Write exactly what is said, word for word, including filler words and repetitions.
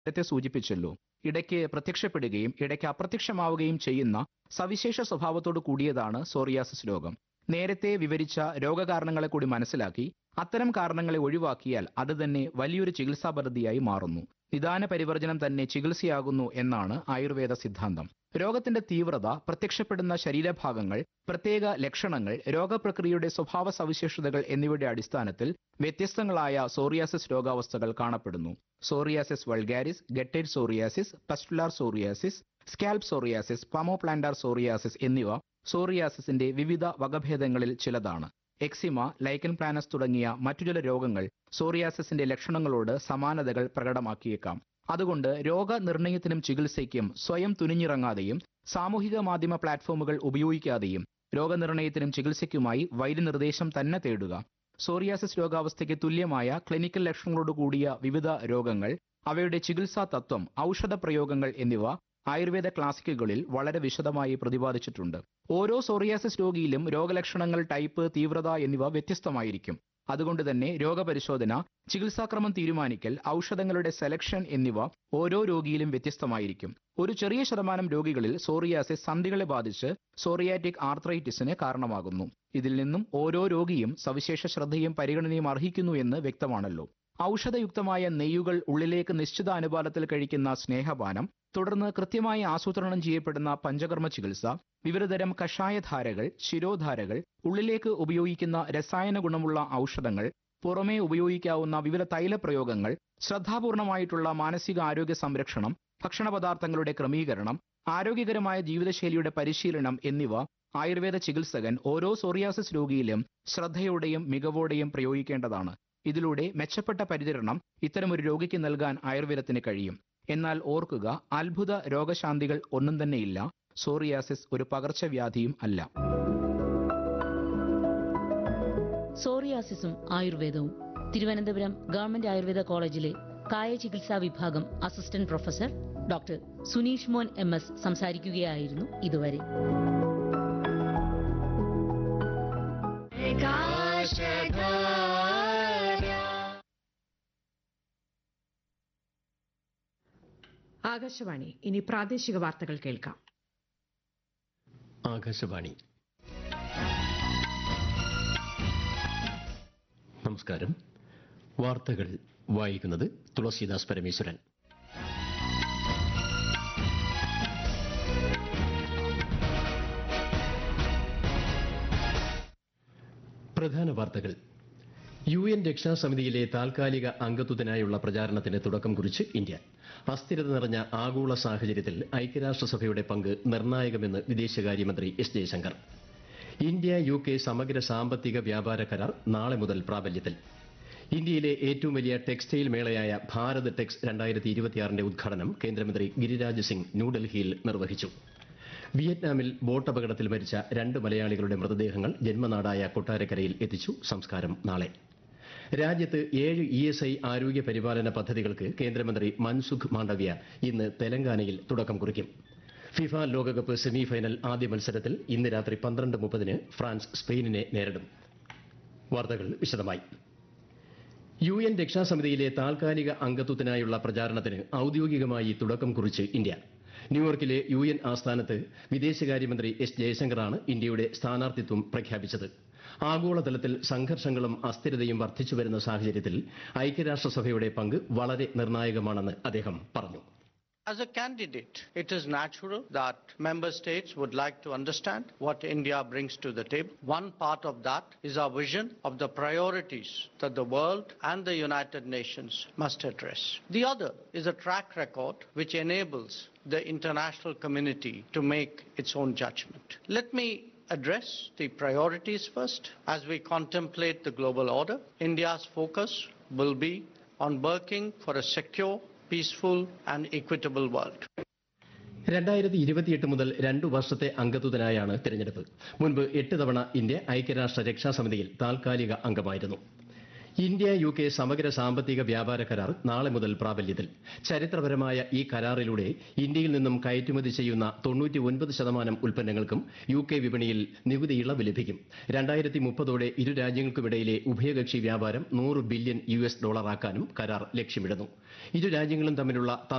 നേരത്തെ സൂചിപ്പിച്ചല്ലോ, ഇടയ്ക്ക് പ്രത്യക്ഷപ്പെടുകയും ഇടയ്ക്ക് അപ്രത്യക്ഷമാവുകയും ചെയ്യുന്ന സവിശേഷ സ്വഭാവത്തോട് കൂടിയതാണ് സോറിയാസിസ് രോഗം. നേരത്തെ വിവരിച്ച രോഗകാരണങ്ങളെ കൂടി മനസ്സിലാക്കി അത്തരം കാരണങ്ങളെ ഒഴിവാക്കിയാൽ അത് തന്നെ വലിയൊരു ചികിത്സാ പദ്ധതിയായി മാറുന്നു. നിദാന പരിവർജനം തന്നെ ചികിത്സയാകുന്നു എന്നാണ് ആയുർവേദ സിദ്ധാന്തം. രോഗത്തിന്റെ തീവ്രത, പ്രത്യക്ഷപ്പെടുന്ന ശരീരഭാഗങ്ങൾ, പ്രത്യേക ലക്ഷണങ്ങൾ, രോഗപ്രക്രിയയുടെ സ്വഭാവ സവിശേഷതകൾ എന്നിവയുടെ അടിസ്ഥാനത്തിൽ വ്യത്യസ്തങ്ങളായ സോറിയാസിസ് രോഗാവസ്ഥകൾ കാണപ്പെടുന്നു. Psoriasis vulgaris, ഗട്ടേഡ് psoriasis, pustular psoriasis, scalp psoriasis, palmoplantar psoriasis എന്നിവ സോറിയാസിസിന്റെ വിവിധ വകഭേദങ്ങളിൽ ചിലതാണ്. എക്സിമ, ലൈക്കൻ പ്ലാനസ് തുടങ്ങിയ മറ്റു ചില രോഗങ്ങൾ സോറിയാസിസിന്റെ ലക്ഷണങ്ങളോട് സമാനതകൾ പ്രകടമാക്കിയേക്കാം. അതുകൊണ്ട് രോഗനിർണയത്തിനും ചികിത്സയ്ക്കും സ്വയം തുനിഞ്ഞിറങ്ങാതെയും സാമൂഹിക മാധ്യമ പ്ലാറ്റ്ഫോമുകൾ ഉപയോഗിക്കാതെയും രോഗനിർണയത്തിനും ചികിത്സയ്ക്കുമായി വൈദ്യനിർദ്ദേശം തന്നെ തേടുക. സോറിയാസിസ് രോഗാവസ്ഥയ്ക്ക് തുല്യമായ ക്ലിനിക്കൽ ലക്ഷണങ്ങളോട് കൂടിയ വിവിധ രോഗങ്ങൾ, അവയുടെ ചികിത്സാ തത്വം, ഔഷധ പ്രയോഗങ്ങൾ എന്നിവ ആയുർവേദ ക്ലാസിക്കുകളിൽ വളരെ വിശദമായി പ്രതിപാദിച്ചിട്ടുണ്ട്. ഓരോ സോറിയാസിസ് രോഗിയിലും രോഗലക്ഷണങ്ങൾ, ടൈപ്പ്, തീവ്രത എന്നിവ വ്യത്യസ്തമായിരിക്കും. അതുകൊണ്ട് തന്നെ രോഗപരിശോധന, ചികിത്സാക്രമം തീരുമാനിക്കൽ, ഔഷധങ്ങളുടെ സെലക്ഷൻ എന്നിവ ഓരോ രോഗിയിലും വ്യത്യസ്തമായിരിക്കും. ഒരു ചെറിയ ശതമാനം രോഗികളിൽ സോറിയാസിസ് സന്ധികളെ ബാധിച്ച് സോറിയാറ്റിക് ആർത്രൈറ്റിസിന് കാരണമാകുന്നു. ഇതിൽ നിന്നും ഓരോ രോഗിയും സവിശേഷ ശ്രദ്ധയും പരിഗണനയും അർഹിക്കുന്നു എന്ന് വ്യക്തമാണല്ലോ. ഔഷധയുക്തമായ നെയ്യുകൾ ഉള്ളിലേക്ക് നിശ്ചിത അനുപാതത്തിൽ കഴിക്കുന്ന സ്നേഹപാനം, തുടർന്ന് കൃത്യമായി ആസൂത്രണം ചെയ്യപ്പെടുന്ന പഞ്ചകർമ്മ ചികിത്സ, വിവിധതരം കഷായധാരകൾ, ശിരോധാരകൾ, ഉള്ളിലേക്ക് ഉപയോഗിക്കുന്ന രസായന ഗുണമുള്ള ഔഷധങ്ങൾ, പുറമേ ഉപയോഗിക്കാവുന്ന വിവിധ തൈലപ്രയോഗങ്ങൾ, ശ്രദ്ധാപൂർണമായിട്ടുള്ള മാനസിക ആരോഗ്യ സംരക്ഷണം, ഭക്ഷണപദാർത്ഥങ്ങളുടെ ക്രമീകരണം, ആരോഗ്യകരമായ ജീവിതശൈലിയുടെ പരിശീലനം എന്നിവ ആയുർവേദ ചികിത്സകൻ ഓരോ സോറിയാസിസ് രോഗിയിലും ശ്രദ്ധയോടെയും മികവോടെയും പ്രയോഗിക്കേണ്ടതാണ്. ഇതിലൂടെ മെച്ചപ്പെട്ട പരിചരണം ഇത്തരമൊരു രോഗിക്ക് നൽകാൻ ആയുർവേദത്തിന് കഴിയും. എന്നാൽ ഓർക്കുക, അത്ഭുത രോഗശാന്തികൾ ഒന്നും തന്നെയില്ല. സോറിയാസിസ് ഒരു പകർച്ചവ്യാധിയും അല്ല. സോറിയാസിസും ആയുർവേദവും. തിരുവനന്തപുരം ഗവൺമെന്റ് ആയുർവേദ കോളേജിലെ കായ ചികിത്സാ വിഭാഗം അസിസ്റ്റന്റ് പ്രൊഫസർ ഡോക്ടർ സുനീഷ് മോൻ എം എസ് സംസാരിക്കുകയായിരുന്നു ഇതുവരെ. ആകാശവാണി. ഇനി പ്രാദേശിക വാർത്തകൾ കേൾക്കാം. ആകാശവാണി. നമസ്കാരം. വാർത്തകൾ വായിക്കുന്നത് തുളസീദാസ് പരമേശ്വരൻ. പ്രധാന വാർത്തകൾ. യു എൻ രക്ഷാസമിതിയിലെ താൽക്കാലിക അംഗത്വത്തിനായുള്ള പ്രചാരണത്തിന് തുടക്കം കുറിച്ച് ഇന്ത്യ. അസ്ഥിരത നിറഞ്ഞ ആഗോള സാഹചര്യത്തിൽ ഐക്യരാഷ്ട്രസഭയുടെ പങ്ക് നിർണായകമെന്ന് വിദേശകാര്യമന്ത്രി S Jaishankar. India U K സമഗ്ര സാമ്പത്തിക വ്യാപാര കരാർ നാളെ മുതൽ പ്രാബല്യത്തിൽ. ഇന്ത്യയിലെ ഏറ്റവും വലിയ ടെക്സ്റ്റൈൽ മേളയായ ഭാരത് ടെക്സ് രണ്ടായിരത്തി ഇരുപത്തിയാറിന്റെ ഉദ്ഘാടനം കേന്ദ്രമന്ത്രി ഗിരിരാജ് സിംഗ് ന്യൂഡൽഹിയിൽ നിർവഹിച്ചു. വിയറ്റ്നാമിൽ ബോട്ടപകടത്തിൽ മരിച്ച രണ്ട് മലയാളികളുടെ മൃതദേഹങ്ങൾ ജന്മനാടായ കൊട്ടാരക്കരയിൽ എത്തിച്ചു. സംസ്കാരം നാളെ. രാജ്യത്ത് ഏഴ് ഇ എസ് ഐ ആരോഗ്യ പരിപാലന പദ്ധതികൾക്ക് കേന്ദ്രമന്ത്രി മൻസുഖ് മാണ്ഡവ്യ ഇന്ന് തെലങ്കാനയിൽ തുടക്കം കുറിക്കും. ഫിഫ ലോകകപ്പ് സെമിഫൈനൽ ആദ്യ മത്സരത്തിൽ ഇന്ന് രാത്രി പന്ത്രണ്ട് മുപ്പതിന് ഫ്രാൻസ് സ്പെയിനിനെ നേരിടും. വാർത്തകൾ വിശദമായി. യു എൻ രക്ഷാസമിതിയിലെ താൽക്കാലിക അംഗത്വത്തിനായുള്ള പ്രചാരണത്തിന് ഔദ്യോഗികമായി തുടക്കം കുറിച്ച് ഇന്ത്യ. ന്യൂയോർക്കിലെ യു എൻ ആസ്ഥാനത്ത് വിദേശകാര്യമന്ത്രി എസ് ജയശങ്കറാണ് ഇന്ത്യയുടെ സ്ഥാനാർത്ഥിത്വം പ്രഖ്യാപിച്ചത്. ആഗോളതലത്തിൽ സംഘർഷങ്ങളും അസ്ഥിരതയും വർദ്ധിച്ചുവരുന്ന സാഹചര്യത്തിൽ ഐക്യരാഷ്ട്രസഭയുടെ പങ്ക് വളരെ നിർണായകമാണെന്ന് അദ്ദേഹം പറഞ്ഞു. As a candidate, it is natural that member states would like to understand what India brings to the table. One part of that is our vision of the priorities that the world and the United Nations must address. The other is a track record which enables the international community to make its own judgment. Let me address the priorities first. As we contemplate the global order, India's focus will be on working for a secure, peaceful and equitable world. രണ്ടായിരത്തി ഇരുപത്തിയെട്ട് മുതൽ രണ്ടു വർഷത്തെ അംഗത്വത്തിനായാണ് തിരഞ്ഞെടുപ്പ്. മുൻപ് എട്ട് തവണ India ഐക്യരാഷ്ട്ര രക്ഷാസമിതിയിൽ താൽക്കാലിക അംഗമായിരുന്നു. ഇന്ത്യ യു കെ സമഗ്ര സാമ്പത്തിക വ്യാപാര കരാർ നാളെ മുതൽ പ്രാബല്യത്തിൽ. ചരിത്രപരമായ ഈ കരാറിലൂടെ ഇന്ത്യയിൽ നിന്നും കയറ്റുമതി ചെയ്യുന്ന തൊണ്ണൂറ്റി ഒൻപത് ശതമാനം ഉൽപ്പന്നങ്ങൾക്കും യു കെ വിപണിയിൽ നികുതി ഇളവ് ലഭിക്കും. രണ്ടായിരത്തി മുപ്പതോടെ ഇരു രാജ്യങ്ങൾക്കുമിടയിലെ ഉഭയകക്ഷി വ്യാപാരം നൂറ് ബില്യൺ യു എസ് ഡോളറാക്കാനും കരാർ ലക്ഷ്യമിടുന്നു. ഇരു രാജ്യങ്ങളും തമ്മിലുള്ള